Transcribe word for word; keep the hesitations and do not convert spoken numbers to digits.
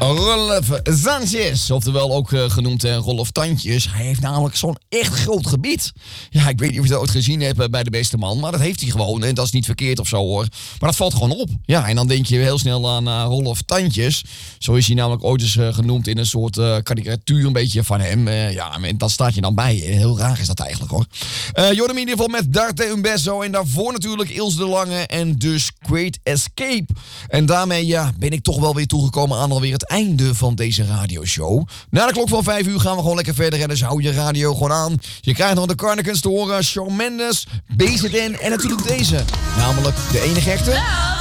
Rolf Sanchez, oftewel ook uh, genoemd uh, Rolf Tandjes. Hij heeft namelijk zo'n echt groot gebied. Ja, ik weet niet of je dat ooit gezien hebt uh, bij De Beste Man, maar dat heeft hij gewoon. En dat is niet verkeerd of zo hoor. Maar dat valt gewoon op. Ja, en dan denk je heel snel aan uh, Rolf Tandjes. Zo is hij namelijk ooit eens uh, genoemd in een soort uh, karikatuur een beetje van hem. Uh, ja, en dat staat je dan bij. Heel raar is dat eigenlijk hoor. Uh, Jordan in ieder geval met Darte Un Beso. En daarvoor natuurlijk Ilse de Lange en dus Great Escape. En daarmee ja, ben ik toch wel weer toegekomen aan alweer het einde van deze radioshow. Na de klok van vijf uur gaan we gewoon lekker verder. En dus hou je radio gewoon aan. Je krijgt nog de Carnegans te horen. Shawn Mendes, B Z N en natuurlijk deze. Namelijk de enige echte...